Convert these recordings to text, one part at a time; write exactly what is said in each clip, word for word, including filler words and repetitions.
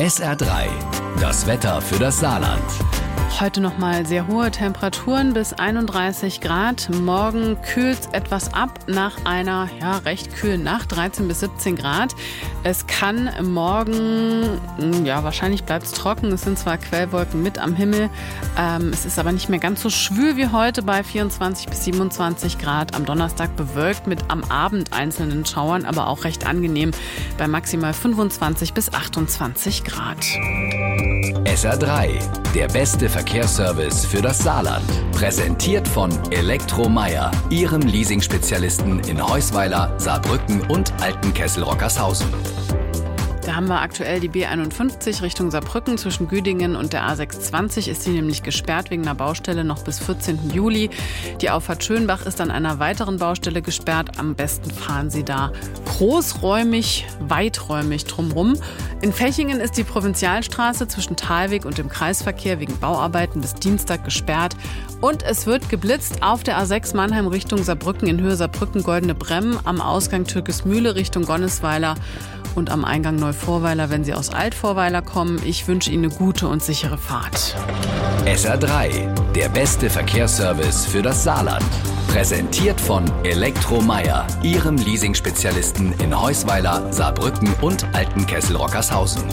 S R drei, das Wetter für das Saarland. Heute noch mal sehr hohe Temperaturen bis einunddreißig Grad. Morgen kühlt es etwas ab nach einer ja, recht kühlen Nacht, dreizehn bis siebzehn Grad. Es kann morgen, ja wahrscheinlich bleibt es trocken. Es sind zwar Quellwolken mit am Himmel, ähm, es ist aber nicht mehr ganz so schwül wie heute bei vierundzwanzig bis siebenundzwanzig Grad. Am Donnerstag bewölkt mit am Abend einzelnen Schauern, aber auch recht angenehm bei maximal fünfundzwanzig bis achtundzwanzig Grad. S R drei, der beste Verkehrsservice für das Saarland. Präsentiert von Elektromeyer, Ihrem Leasing-Spezialisten in Heusweiler, Saarbrücken und Altenkessel-Rockershausen. Da haben wir aktuell die B einundfünfzig Richtung Saarbrücken. Zwischen Güdingen und der A sechshundertzwanzig ist sie nämlich gesperrt wegen einer Baustelle noch bis vierzehnten Juli. Die Auffahrt Schönbach ist an einer weiteren Baustelle gesperrt. Am besten fahren Sie da großräumig, weiträumig drumherum. In Fechingen ist die Provinzialstraße zwischen Thalweg und dem Kreisverkehr wegen Bauarbeiten bis Dienstag gesperrt. Und es wird geblitzt auf der A sechs Mannheim Richtung Saarbrücken in Höhe Saarbrücken Goldene Bremm, am Ausgang Türkismühle Richtung Gonnesweiler und am Eingang Neuvorweiler, wenn Sie aus Altvorweiler kommen. Ich wünsche Ihnen eine gute und sichere Fahrt. S R drei, der beste Verkehrsservice für das Saarland. Präsentiert von Elektromeyer, Ihrem Leasing-Spezialisten in Heusweiler, Saarbrücken und Altenkessel-Rockershausen.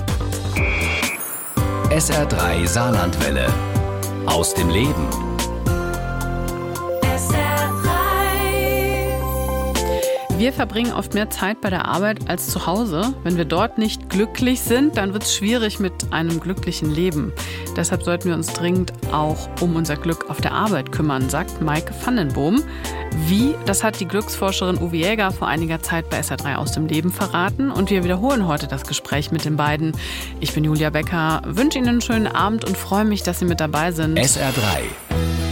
S R drei Saarlandwelle. Aus dem Leben. Wir verbringen oft mehr Zeit bei der Arbeit als zu Hause. Wenn wir dort nicht glücklich sind, dann wird es schwierig mit einem glücklichen Leben. Deshalb sollten wir uns dringend auch um unser Glück auf der Arbeit kümmern, sagt Maike Vandenboom. Wie? Das hat die Glücksforscherin Uwe Jäger vor einiger Zeit bei S R drei aus dem Leben verraten. Und wir wiederholen heute das Gespräch mit den beiden. Ich bin Julia Becker, wünsche Ihnen einen schönen Abend und freue mich, dass Sie mit dabei sind. S R drei.